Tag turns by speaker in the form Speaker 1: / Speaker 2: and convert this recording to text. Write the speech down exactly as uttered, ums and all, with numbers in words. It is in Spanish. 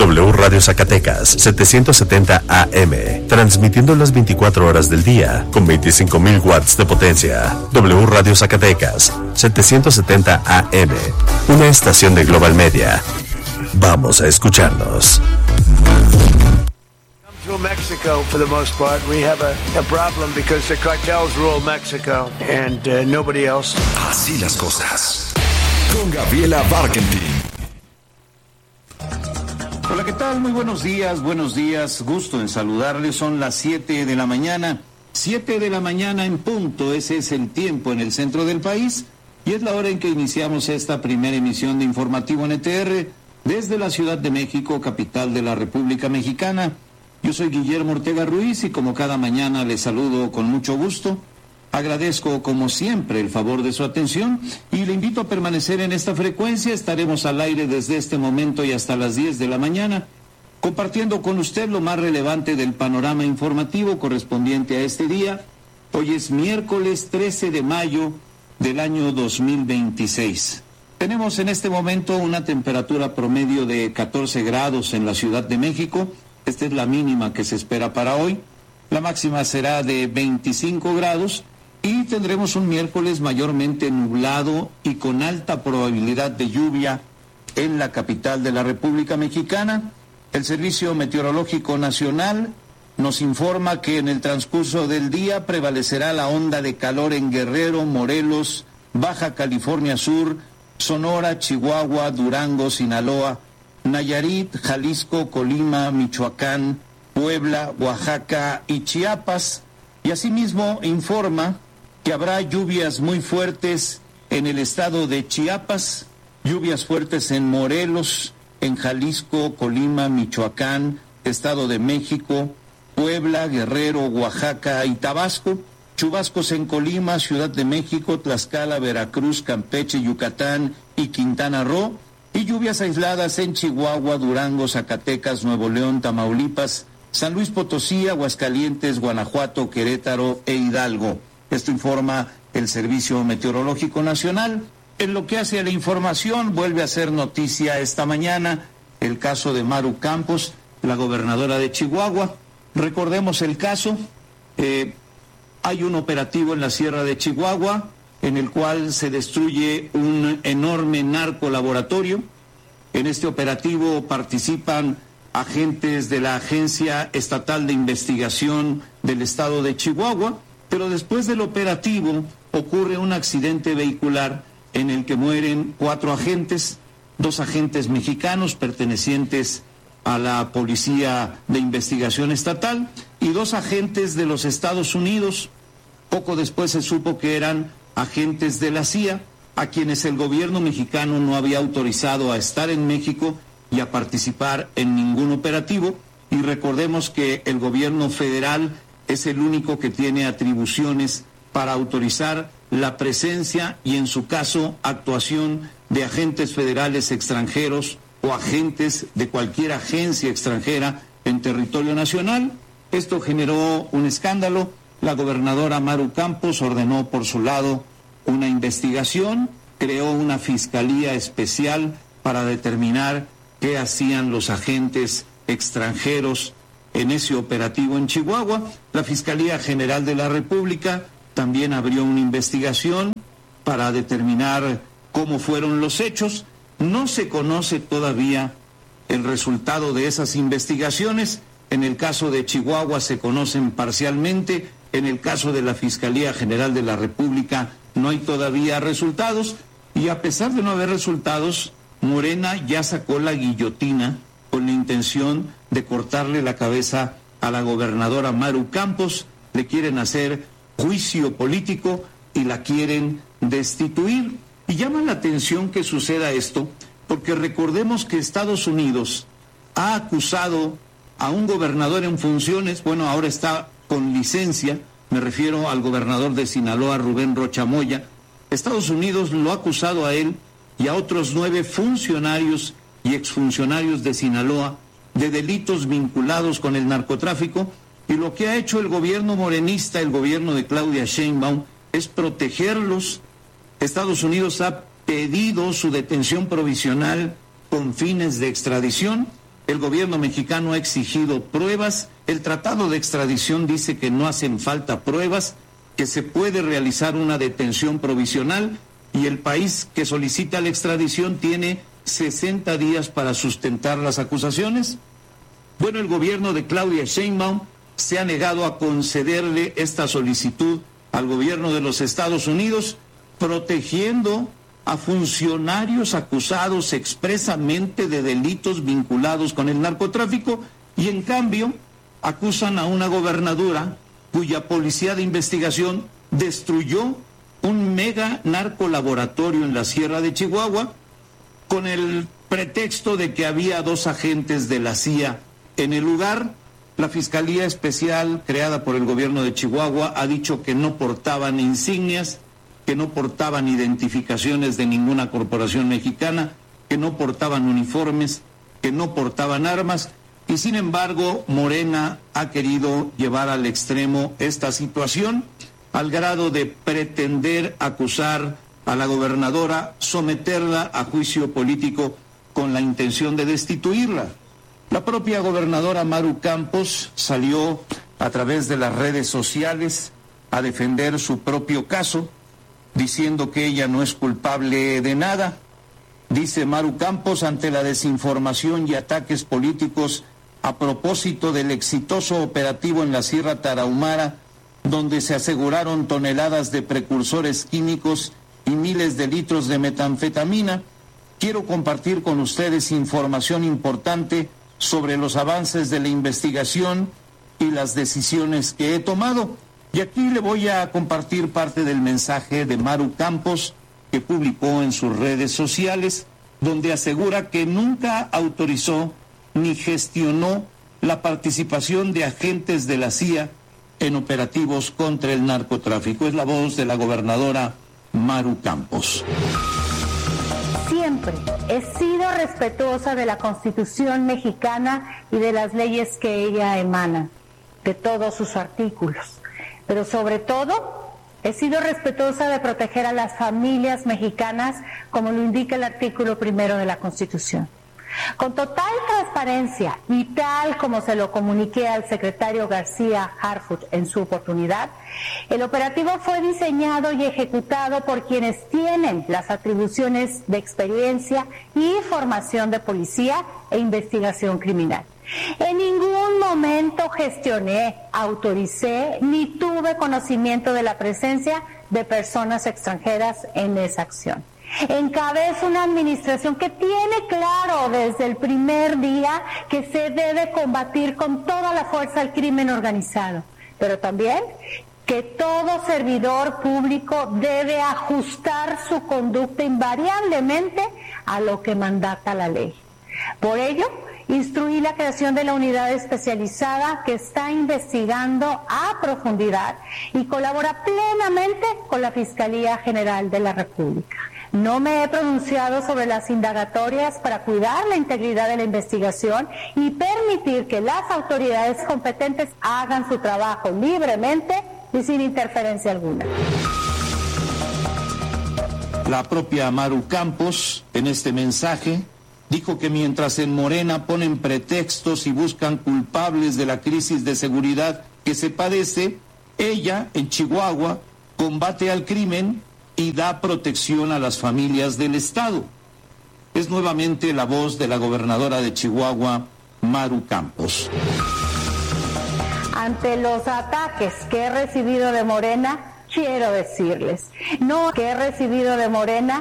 Speaker 1: W Radio Zacatecas, setecientos setenta A M, transmitiendo las veinticuatro horas del día, con veinticinco mil watts de potencia. W Radio Zacatecas, setecientos setenta A M, una estación de Global Media. Vamos a escucharnos.
Speaker 2: Through Mexico, for the most part, we have a, a problem because the cartels rule Mexico and uh, nobody else.
Speaker 3: Así las cosas. Con Gabriela Barkentin.
Speaker 4: Hola, ¿qué tal? Muy buenos días, buenos días. Gusto en saludarles. Son las siete de la mañana. siete de la mañana en punto. Ese es el tiempo en el centro del país. Y es la hora en que iniciamos esta primera emisión de Informativo N T R desde la Ciudad de México, capital de la República Mexicana. Yo soy Guillermo Ortega Ruiz y como cada mañana les saludo con mucho gusto. Agradezco como siempre el favor de su atención y le invito a permanecer en esta frecuencia. Estaremos al aire desde este momento y hasta las diez de la mañana, compartiendo con usted lo más relevante del panorama informativo correspondiente a este día. Hoy es miércoles trece de mayo del año dos mil veintiséis. Tenemos en este momento una temperatura promedio de catorce grados en la Ciudad de México. Esta es la mínima que se espera para hoy. La máxima será de veinticinco grados y tendremos un miércoles mayormente nublado y con alta probabilidad de lluvia en la capital de la República Mexicana. El Servicio Meteorológico Nacional nos informa que en el transcurso del día prevalecerá la onda de calor en Guerrero, Morelos, Baja California Sur, Sonora, Chihuahua, Durango, Sinaloa, Nayarit, Jalisco, Colima, Michoacán, Puebla, Oaxaca y Chiapas, y asimismo informa que habrá lluvias muy fuertes en el estado de Chiapas, lluvias fuertes en Morelos, en Jalisco, Colima, Michoacán, Estado de México, Puebla, Guerrero, Oaxaca y Tabasco, chubascos en Colima, Ciudad de México, Tlaxcala, Veracruz, Campeche, Yucatán y Quintana Roo, y lluvias aisladas en Chihuahua, Durango, Zacatecas, Nuevo León, Tamaulipas, San Luis Potosí, Aguascalientes, Guanajuato, Querétaro e Hidalgo. Esto informa el Servicio Meteorológico Nacional. En lo que hace a la información, vuelve a ser noticia esta mañana el caso de Maru Campos, la gobernadora de Chihuahua. Recordemos el caso. Eh, hay un operativo en la Sierra de Chihuahua en el cual se destruye un enorme narcolaboratorio. En este operativo participan agentes de la Agencia Estatal de Investigación del Estado de Chihuahua, pero después del operativo ocurre un accidente vehicular en el que mueren cuatro agentes, dos agentes mexicanos pertenecientes a la Policía de Investigación Estatal y dos agentes de los Estados Unidos. Poco después se supo que eran agentes de la C I A, a quienes el gobierno mexicano no había autorizado a estar en México y a participar en ningún operativo. Y recordemos que el gobierno federal es el único que tiene atribuciones para autorizar la presencia y, en su caso, actuación de agentes federales extranjeros o agentes de cualquier agencia extranjera en territorio nacional. Esto generó un escándalo. La gobernadora Maru Campos ordenó por su lado una investigación, creó una fiscalía especial para determinar qué hacían los agentes extranjeros en ese operativo en Chihuahua. La Fiscalía General de la República también abrió una investigación para determinar cómo fueron los hechos. No se conoce todavía el resultado de esas investigaciones. En el caso de Chihuahua se conocen parcialmente. En el caso de la Fiscalía General de la República no hay todavía resultados. Y a pesar de no haber resultados, Morena ya sacó la guillotina con la intención de cortarle la cabeza a la gobernadora Maru Campos. Le quieren hacer juicio político y la quieren destituir. Y llama la atención que suceda esto, porque recordemos que Estados Unidos ha acusado a un gobernador en funciones, bueno, ahora está con licencia, me refiero al gobernador de Sinaloa, Rubén Rocha Moya. Estados Unidos lo ha acusado a él y a otros nueve funcionarios y exfuncionarios de Sinaloa de delitos vinculados con el narcotráfico, y lo que ha hecho el gobierno morenista, el gobierno de Claudia Sheinbaum, es protegerlos. Estados Unidos ha pedido su detención provisional con fines de extradición, El gobierno mexicano ha exigido pruebas. El tratado de extradición dice que no hacen falta pruebas, que se puede realizar una detención provisional y el país que solicita la extradición tiene sesenta días para sustentar las acusaciones. Bueno, el gobierno de Claudia Sheinbaum se ha negado a concederle esta solicitud al gobierno de los Estados Unidos, protegiendo a funcionarios acusados expresamente de delitos vinculados con el narcotráfico, y en cambio acusan a una gobernadora cuya policía de investigación destruyó un mega narcolaboratorio en la Sierra de Chihuahua con el pretexto de que había dos agentes de la C I A en el lugar. La Fiscalía Especial creada por el gobierno de Chihuahua ha dicho que no portaban insignias, que no portaban identificaciones de ninguna corporación mexicana, que no portaban uniformes, que no portaban armas, y sin embargo Morena ha querido llevar al extremo esta situación al grado de pretender acusar a la gobernadora, someterla a juicio político con la intención de destituirla. La propia gobernadora Maru Campos salió a través de las redes sociales a defender su propio caso, diciendo que ella no es culpable de nada. Dice Maru Campos, ante la desinformación y ataques políticos a propósito del exitoso operativo en la Sierra Tarahumara, donde se aseguraron toneladas de precursores químicos y miles de litros de metanfetamina, quiero compartir con ustedes información importante sobre los avances de la investigación y las decisiones que he tomado. Y aquí le voy a compartir parte del mensaje de Maru Campos que publicó en sus redes sociales, donde asegura que nunca autorizó ni gestionó la participación de agentes de la C I A en operativos contra el narcotráfico. Es la voz de la gobernadora Maru Campos.
Speaker 5: Siempre he sido respetuosa de la Constitución mexicana y de las leyes que ella emana, de todos sus artículos. Pero sobre todo, he sido respetuosa de proteger a las familias mexicanas, como lo indica el artículo primero de la Constitución. Con total transparencia y tal como se lo comuniqué al secretario García Harfuch en su oportunidad, el operativo fue diseñado y ejecutado por quienes tienen las atribuciones de experiencia y formación de policía e investigación criminal. En ningún momento gestioné, autoricé ni tuve conocimiento de la presencia de personas extranjeras en esa acción. Encabezo una administración que tiene claro desde el primer día que se debe combatir con toda la fuerza el crimen organizado, pero también que todo servidor público debe ajustar su conducta invariablemente a lo que mandata la ley. Por ello, instruí la creación de la unidad especializada que está investigando a profundidad y colabora plenamente con la Fiscalía General de la República. No me he pronunciado sobre las indagatorias para cuidar la integridad de la investigación y permitir que las autoridades competentes hagan su trabajo libremente y sin interferencia alguna.
Speaker 4: La propia Maru Campos, en este mensaje, dijo que mientras en Morena ponen pretextos y buscan culpables de la crisis de seguridad que se padece, ella, en Chihuahua, combate al crimen y da protección a las familias del Estado. Es nuevamente la voz de la gobernadora de Chihuahua, Maru Campos.
Speaker 5: Ante los ataques que he recibido de Morena, quiero decirles, no que he recibido de Morena,